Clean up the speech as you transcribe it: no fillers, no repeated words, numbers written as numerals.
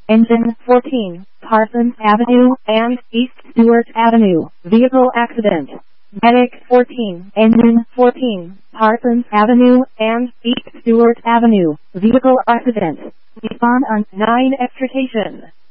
Engine 14, Parsons Avenue and East Stewart Avenue, vehicle accident. Medic 14, Engine 14, Parsons Avenue and East Stewart Avenue, vehicle accident. Respond on 9 extrication.